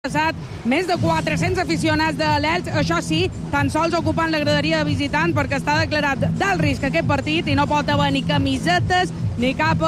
passat més de 400 aficionats de l'Elx, això sí, tan sols ocupant la graderia de visitant perquè està declarat d'alt risc aquest partit i no pot haver ni camisetes ni cap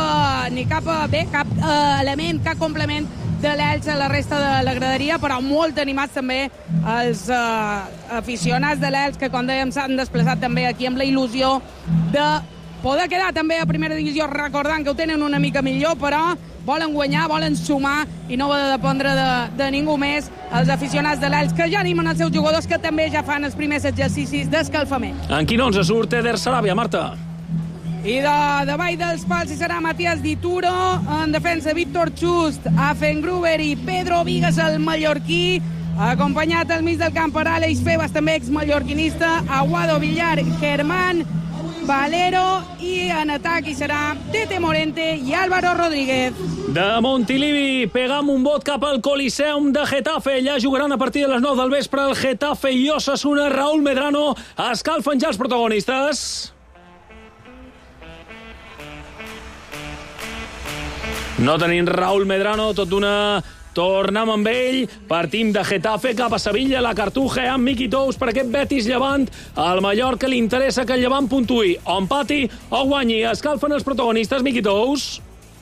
element, cap complement de l'Elx a la resta de la graderia, però molt animats també els aficionats de l'Elx que, com dèiem, s'han desplaçat també aquí amb la il·lusió de poder quedar també a primera divisió, recordant que ho tenen una mica millor, però volen guanyar, volen sumar i no volen dependre de ningú més. Els aficionats de l'Elx que ja animen els seus jugadors que també ja fan els primers exercicis d'escalfament. En quin 11 surt Eder Sarabia, Marta? I davall dels pals hi serà Matías Dituro, en defensa Víctor Chust, Afengruber i Pedro Vigas, el mallorquí, acompanyat al mig del camp per Àlex Febas, també ex-mallorquinista, Aguado Villar, Germán Valero, i en atac hi serà Tete Morente i Álvaro Rodríguez. De Montilivi pegam un vot cap al Coliseum de Getafe. Allà jugaran a partir de les 9 del vespre el Getafe i Osasuna. Raúl Medrano, escalfen ja els protagonistes. No tenim Raúl Medrano, tot d'una tornem amb ell. Partim de Getafe cap a Sevilla, la Cartuja amb Miqui Tous per aquest Betis Llevant. Al Mallorca li interessa que el Llevant puntuï, o empati o guanyi. Escalfen els protagonistes, Miqui Tous.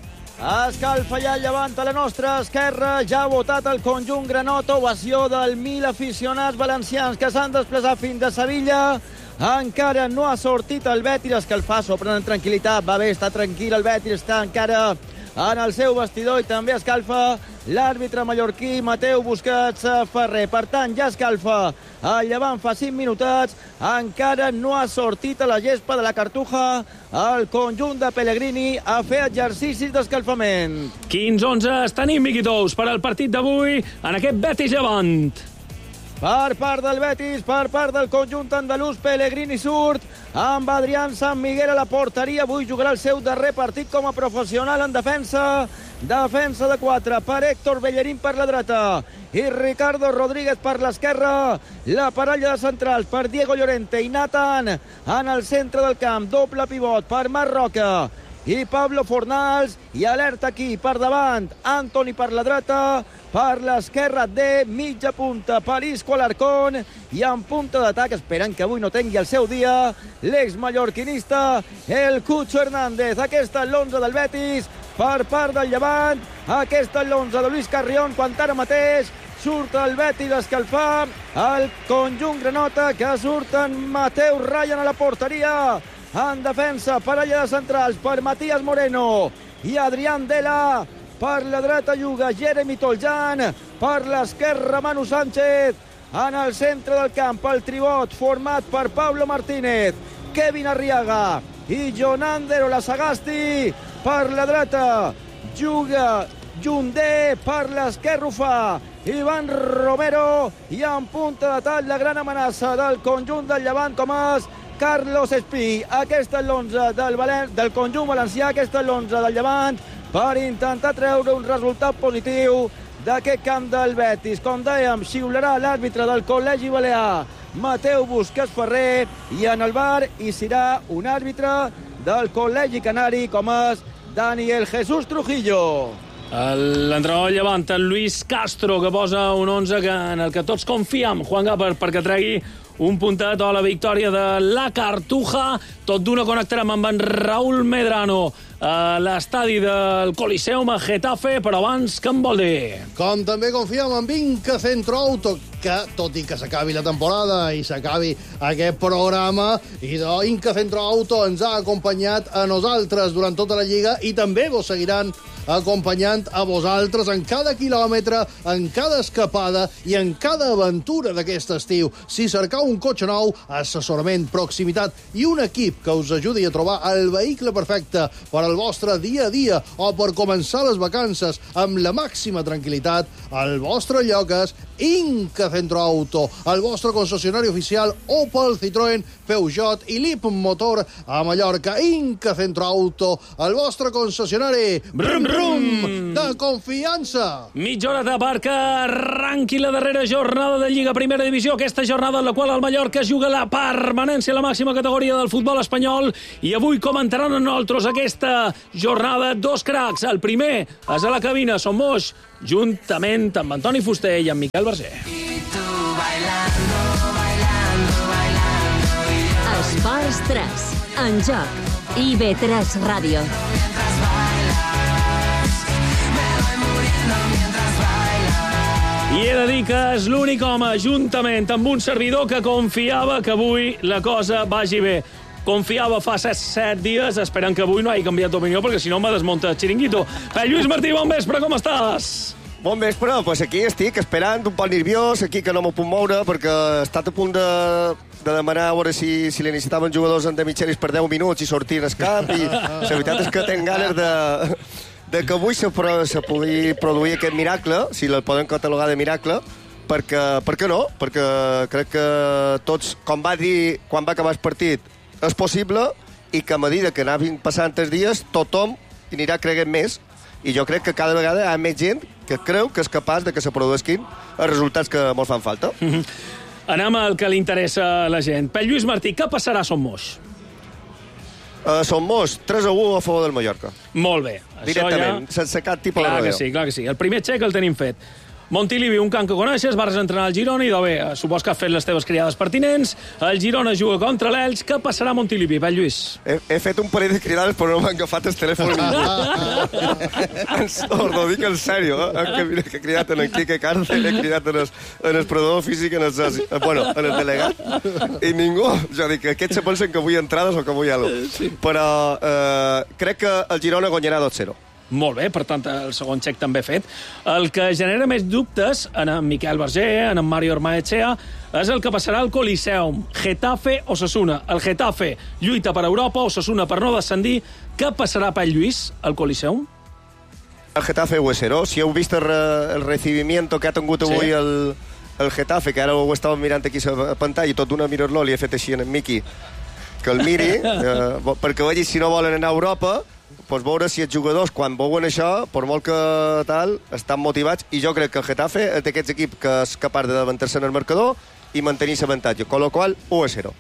Escalfa ja el Llevant a la nostra esquerra. Ja ha votat el conjunt granota, ovació del 1.000 aficionats valencians que s'han desplaçat fins a Sevilla. Encara no ha sortit el Betis, escalfar s'opren en tranquil·litat. Va bé, està tranquil, el Betis està encara en el seu vestidor i també escalfa l'àrbitre mallorquí Mateu Busquets Ferrer. Per tant, ja escalfa el Llevant fa 5 minutets. Encara no ha sortit a la gespa de la Cartuja el conjunt de Pellegrini a fer exercicis d'escalfament. Quins 11 tenim, Miqui Tous, per al partit d'avui en aquest Betis Llevant? Per part del Betis, per part del conjunt andalús, Pellegrini surt amb Adrián San Miguel a la porteria. Avui jugarà el seu darrer partit com a professional en defensa. Defensa de 4 per Héctor Bellerín per la dreta i Ricardo Rodríguez per l'esquerra. La parella de centrals per Diego Llorente i Nathan en el centre del camp. Doble pivot per Marc Roca i Pablo Fornals, i alerta aquí per davant Antoni per la dreta, per l'esquerra de mitja punta per Isco Alarcón, i en punta d'atac, esperant que avui no tingui el seu dia, l'ex-mallorquinista el Cucho Hernández. Aquesta és l'11 del Betis per part del Llevant, aquesta és l'11 de Luis Carrión, quan ara mateix surt el Betis a escalfar el conjunt granota, que surten Mateu Ryan a la porteria. En defensa, parella de centrals per Matías Moreno i Adrián Dela. Per la dreta juga Jeremy Toljan, per l'esquerra Manu Sánchez. En el centre del camp el tribot format per Pablo Martínez, Kevin Arriaga i Jonander Olasagasti. Per la dreta juga Jundé, per l'esquerra ho fa Ivan Romero, i en punta d'atac la gran amenaça del conjunt del Llevant com és Carlos Espí. Aquesta és l'11 del conjunt valencià, aquesta és l'11 del Llevant per intentar treure un resultat positiu d'aquest camp del Betis. Com dèiem, xiularà l'àrbitre del Col·legi Balear, Mateu Busquets Ferrer, i en el bar hi serà un àrbitre del Col·legi Canari com és Daniel Jesús Trujillo. L'entrenador del Llevant, en Luis Castro, que posa un 11 en el que tots confiem, Juan Gapar, perquè tregui un puntet a la victòria de la Cartuja. Tot d'una connectarem amb en Raúl Medrano a l'estadi del Coliseum a Getafe, però abans, què em vol dir? Com també confiem en Vinca Centro Auto, que, tot i que s'acabi la temporada i s'acabi aquest programa, Vinca Centro Auto ens ha acompanyat a nosaltres durant tota la Lliga i també vos seguiran acompanyant a vosaltres en cada quilòmetre, en cada escapada i en cada aventura d'aquest estiu. Si cercau un cotxe nou, assessorament, proximitat i un equip que us ajudi a trobar el vehicle perfecte per al vostre dia a dia o per començar les vacances amb la màxima tranquil·litat, el vostre lloc és Inca Centro Auto, el vostre concessionari oficial Opel, Citroën, Peugeot i LIP Motor a Mallorca. Inca Centro Auto, el vostre concessionari. Brum, rum de confiança. Mitja hora perquè arranqui la darrera jornada de Lliga Primera Divisió, aquesta jornada en la qual el Mallorca juga la permanència a la màxima categoria del futbol espanyol, i avui comentaran amb nosaltres aquesta jornada dos cracs. El primer és a la cabina, Som Moix, juntament amb Antoni Fuster i amb Miquel Berger. Esports 3, en joc, IB3 Ràdio. I he de dir que és l'únic home, juntament amb un servidor, que confiava que avui la cosa vagi bé. Confiava fa 7 dies, esperant que avui no hagi canviat d'opinió, perquè si no me desmunta el xiringuito. Lluís Martí, bon vespre, com estàs? Bon vespre, doncs aquí estic esperant, un poc nerviós, aquí que no m'ho puc moure, perquè he estat a punt de demanar a veure si li necessitaven jugadors en Demichelis per 10 minuts i sortir al camp, i la veritat és que tinc ganes de que avui se pugui produir aquest miracle, si el podem catalogar de miracle, perquè, per què no? Perquè crec que tots, com va dir quan va acabar el partit, és possible, i que a mesura que anaven passant els dies, tothom hi anirà creient més, i jo crec que cada vegada hi ha més gent que creu que és capaç de que se produeixin els resultats que ens fan falta. Anem al que li interessa a la gent. Lluís Martí, què passarà a Som Moix? Som Moix, 3-1 a favor del Mallorca. Molt bé. Directament, sense cap tipus de rodeo. Clar que sí. El primer xec el tenim fet. Montilivi, un camp que coneixes, vas entrenar al Girona i, bé, supos que has fet les teves criades pertinents. El Girona juga contra l'Elx. Què passarà a Montilivi, Lluís? He fet un parell de cridades, però no m'han agafat el telèfon. Us ho dic en sèrio, eh? He cridat en Quique Cárcel, he cridat en el predador físic, en el delegat, i ningú. Jo dic, aquests se pensen que vull entrades o que vull alguna cosa. Sí. Però crec que el Girona guanyarà 2-0. Molt bé, per tant, el segon xec també fet. El que genera més dubtes en Miquel Berger, en Mario Ormaechea, és el que passarà al Coliseum. Getafe o Osasuna. El Getafe lluita per Europa, Osasuna per no descendir. Què passarà per Lluís al Coliseum? El Getafe ho és 0. Si heu vist el recibimiento que ha tingut avui el Getafe, que ara ho estàvem mirant aquí a la pantalla, i tot d'una mirar-lo li he fet així en Miqui, que el miri, perquè vegi si no volen anar a Europa, doncs veure si els jugadors, quan veuen això, per molt que tal, estan motivats, i jo crec que el Getafe és d'aquests equips que és capaç de davantar-se en el marcador i mantenir l'avantatge, con lo qual 1-0.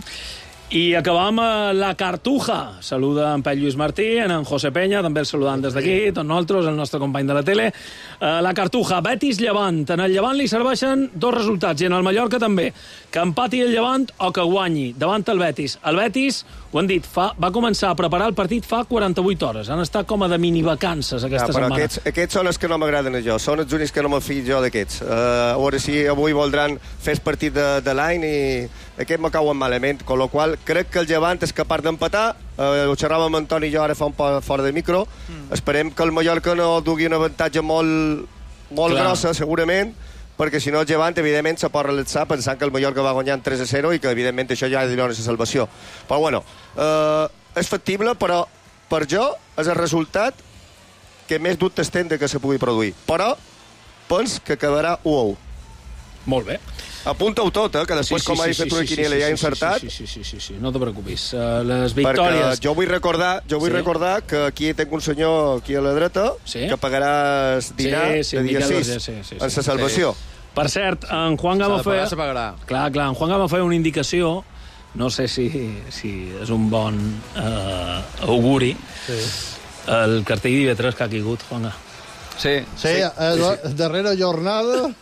I acabam a la Cartuja. Saluda en Lluís Martí, en José Peña, també el saludant des d'aquí, tots nosaltres, el nostre company de la tele. La Cartuja, Betis-Llevant. En el Llevant li serveixen dos resultats, i en el Mallorca també. Que empati el Llevant o que guanyi davant el Betis. El Betis, ho han dit, va començar a preparar el partit fa 48 hores. Han estat com a de minivacances aquesta setmana. Aquests són els que no m'agraden a jo. Són els únics que no me fill jo d'aquests. A veure si avui voldran fer el partit de l'any, i aquest me cauen malament, con lo qual crec que el Llevant és capaç d'empatar. Ho xerràvem amb Antoni i jo ara fa un poc fora de micro. Esperem que el Mallorca no dugui un avantatge molt grossa, segurament, perquè si no el Llevant, evidentment, se pot relaxar pensant que el Mallorca va guanyant 3-0 i que, evidentment, això ja dona la salvació. Però, bueno, és factible, però per jo és el resultat que més dubtes tenen que se pugui produir. Però penso que acabarà 1-1. Molt bé. Apunta-ho tot, que després, com he fet una quiniela i he encertat... Sí, no te preocupis. Les victòries... Perquè jo vull recordar que aquí tinc un senyor aquí a la dreta que pagarà el dinar de dia 6 en la salvació. Per cert, en Juan Gama feia... Clar, en Juan Gama feia una indicació, no sé si és un bon auguri, el cartell d'IV3 que ha caigut, Juan Gama. Sí, darrera jornada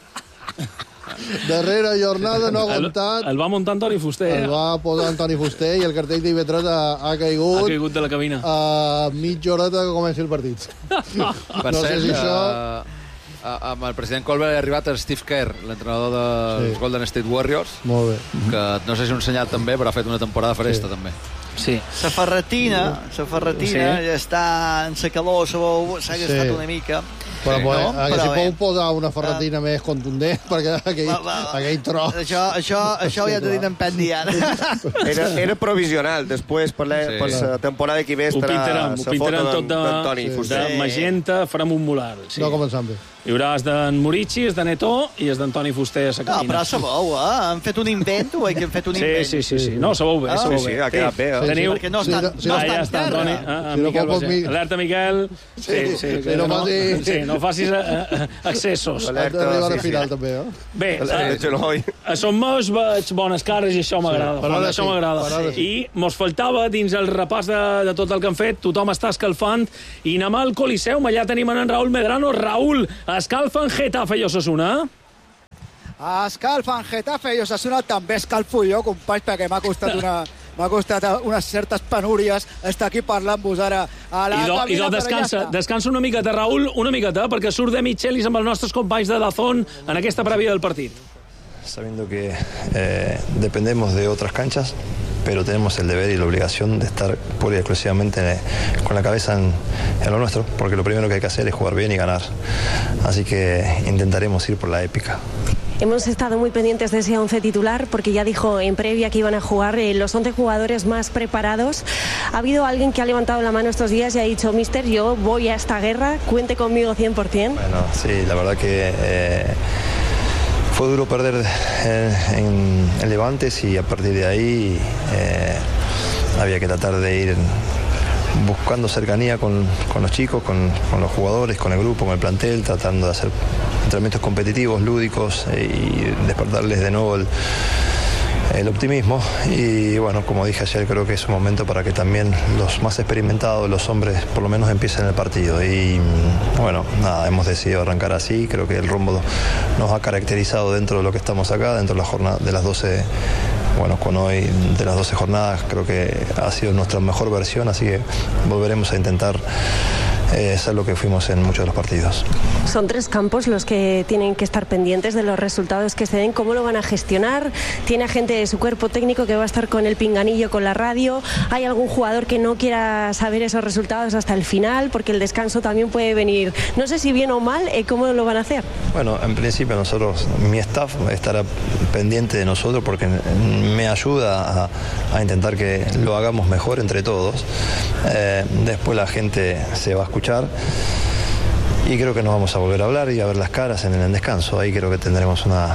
no ha aguantat. El va muntar Antoni Fuster. El va posar Antoni Fuster i el cartell d'IV3 ha caigut. Ha caigut de la cabina. A mitja horeta que comenci el partit. Per cert, amb el president Colbert ha arribat el Steve Kerr, l'entrenador dels Golden State Warriors. Molt bé. Que no sé si un senyal també, però ha fet una temporada fresta també. Sí. La ferretina ja està en la calor, s'ha gastat una mica. Però si pou posar una ferretina més contundent, perquè aquell tros... Això ja t'ho dit en Pendi ara. Era provisional, després per la temporada que ve estarà la foto d'Antoni Fuster. De magenta, farem un molar. No començam bé. Hi haurà els d'en Murici, els de Neto i els d'Antoni Fuster a la cabina. No, però sabeu, han fet un invent o que han fet un invent? Sí. No, sabeu bé, sabeu bé. Sí, ha quedat bé. Teniu... Perquè no està en terra. Alerta, Miquel. Sí, no facis excessos. Alerta arribar al final, també, eh? Bé, som meus, veig bones cares i això m'agrada. Això m'agrada. I mos faltava, dins el repàs de tot el que han fet, tothom està escalfant, i anem al Coliseum, allà tenim en Raúl Medrano. Raúl, escalfen Getafe i Osasuna? Escalfen Getafe i Osasuna, també escalfo jo, companys, perquè m'ha costat unes certes penúries estar aquí parlant-vos ara a la cabina. Descansa una miqueta, Raúl, una miqueta, perquè surt de Michelis amb els nostres companys de Dazón en aquesta prèvia del partit. Sabiendo que dependemos de otras canchas, pero tenemos el deber y la obligación de estar pura y exclusivamente con la cabeza en lo nuestro, porque lo primero que hay que hacer es jugar bien y ganar. Así que intentaremos ir por la épica. Hemos estado muy pendientes de ese 11 titular porque ya dijo en previa que iban a jugar los 11 jugadores más preparados. ¿Ha habido alguien que ha levantado la mano estos días y ha dicho, mister, yo voy a esta guerra, cuente conmigo 100%? Bueno, sí, la verdad que fue duro perder en Levantes y a partir de ahí había que tratar de ir buscando cercanía con los chicos, con los jugadores, con el grupo, con el plantel, tratando de hacer entrenamientos competitivos, lúdicos y despertarles de nuevo el optimismo. Y bueno, como dije ayer, creo que es un momento para que también los más experimentados, los hombres, por lo menos empiecen el partido. Y bueno, nada, hemos decidido arrancar así. Creo que el rumbo nos ha caracterizado dentro de lo que estamos acá, dentro de la jornada de las 12. Bueno, con hoy de las 12 jornadas creo que ha sido nuestra mejor versión, así que volveremos a intentar ser lo que fuimos en muchos de los partidos. Son 3 campos los que tienen que estar pendientes de los resultados que se den. ¿Cómo lo van a gestionar? ¿Tiene gente de su cuerpo técnico que va a estar con el pinganillo, con la radio? ¿Hay algún jugador que no quiera saber esos resultados hasta el final? Porque el descanso también puede venir, no sé si bien o mal, ¿cómo lo van a hacer? Bueno, en principio nosotros, mi staff estará pendiente de nosotros porque me ayuda a intentar que lo hagamos mejor entre todos. Después la gente se va a escuchar y creo que nos vamos a volver a hablar y a ver las caras en el descanso. Ahí creo que tendremos una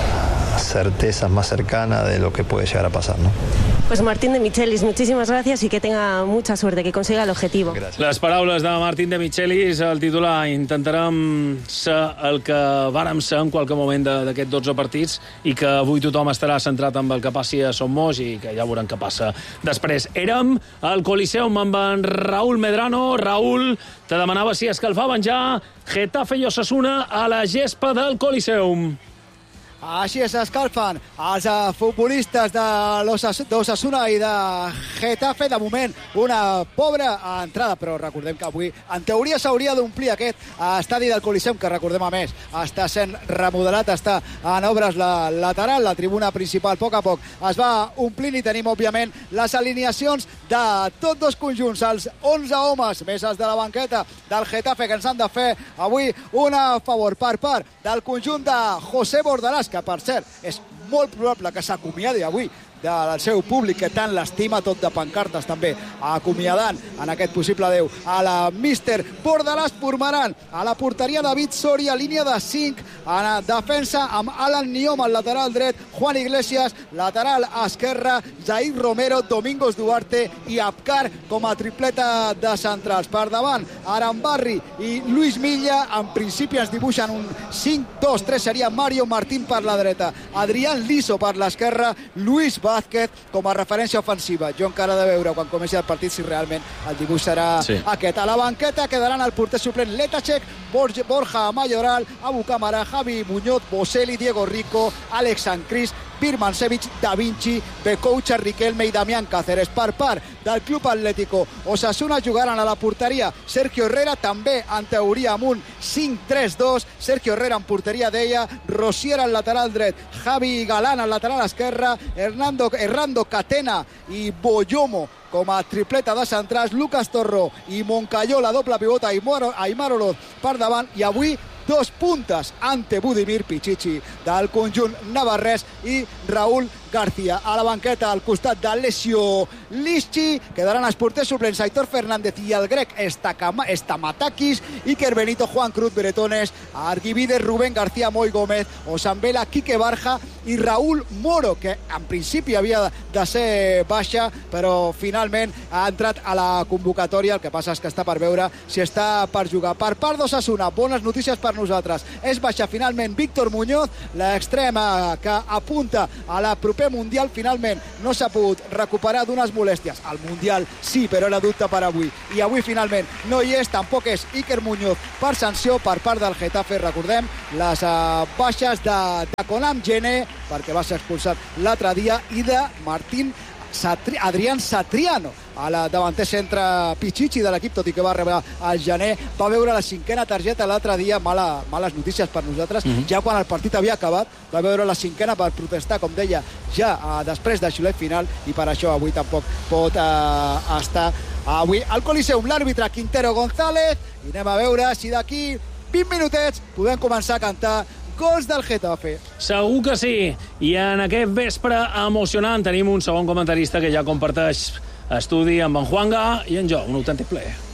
certeza más cercana de lo que puede llegar a pasar, ¿no? Pues Martín de Michelis, muchísimas gracias y que tenga mucha suerte, que consiga el objetivo. Gràcies. Les paraules de Martín de Michelis, el titular. Intentarem ser el que vàrem ser en qualque moment d'aquests 12 partits i que avui tothom estarà centrat en el que passi a Somos i que ja veurem què passa després. Érem al Coliseum amb en Raúl Medrano. Raúl, te demanava si escalfaven ja Getafe i Osasuna a la gespa del Coliseum. Així s'escalfen els futbolistes d'Osasuna i de Getafe. De moment, una pobra entrada, però recordem que avui, en teoria, s'hauria d'omplir aquest estadi del Coliseum, que recordem a més, està sent remodelat, està en obres la lateral, la tribuna principal a poc es va omplint i tenim, òbviament, les alineacions de tots dos conjunts, els 11 homes, més els de la banqueta del Getafe, que ens han de fer avui un favor per part del conjunt de José Bordalás, que per cert és molt probable que s'acomiadi avui del seu públic que tant l'estima, tot de pancartes també acomiadant en aquest possible adeu a la míster Bordalás. Formaran a la porteria David Soria, línia de 5 en defensa amb Alan Niom al lateral dret, Juan Iglesias lateral esquerre, Jair Romero, Domingos Duarte i Abkar com a tripleta de centrals. Per davant, Arambarri i Luis Milla. En principi ens dibuixen un 5-2-3, seria Mario Martín per la dreta, Adrián Liso per l'esquerra, Luis Vázquez com a referència ofensiva. Jo encara he de veure quan comenci el partit si realment el dibuix serà aquest. A la banqueta quedaran el porter suplent Letacek, Borja Mayoral, Abu Camara, Javi Muñoz, Boselli, Diego Rico, Alex Sancris, Birmancevic, Da Vinci, Becoucha, Riquelme i Damián Cáceres. Per part del Club Atlético Osasuna jugaran a la porteria Sergio Herrera, també en teoria amb un 5-3-2. Sergio Herrera en porteria, deia, Rosier al lateral dret, Javi Galán al lateral esquerre, Hernando Catena i Boyomo com a tripleta de centrals, Lucas Torro i Moncayola, doble pivota, Aimar Oloz per davant, i avui 2 puntes ante Budimir Pichichi del conjunt navarrès i Raúl García. A la banqueta, al costat d'Alessio Lischi, quedaran els porters suplents Aitor Fernández i el grec Stamatakis, Iker Benito, Juan Cruz, Bretones, Argivides, Rubén García, Moy Gómez, Osambela, Quique Barja i Raúl Moro, que en principi havia de ser baixa, però finalment ha entrat a la convocatòria. El que passa és que està per veure si està per jugar. Per part d'Osasuna, bones notícies per nosaltres. És baixa finalment Víctor Muñoz, l'extrema que apunta a la proper Mundial. Finalment no s'ha pogut recuperar d'unes molèsties. El Mundial sí, però era dubte per avui. I avui finalment no hi és, tampoc és Iker Muñoz per sanció per part del Getafe. Recordem les baixes de Conam Gene, perquè va ser expulsat l'altre dia, i de Adrián Satriano, a la davanter centre Pichichi de l'equip, tot i que va rebre al gener. Va veure la 5a targeta l'altre dia, males notícies per nosaltres, ja quan el partit havia acabat, va veure la 5a per protestar, com deia, ja després del xiulet final, i per això avui tampoc pot estar avui al Coliseum. L'àrbitre Quintero González, i anem a veure si d'aquí 20 minutets podem començar a cantar gols del Getafe. Segur que sí. I en aquest vespre emocionant tenim un segon comentarista que ja comparteix estudi amb en Juanga i en jo, un autèntic plaer.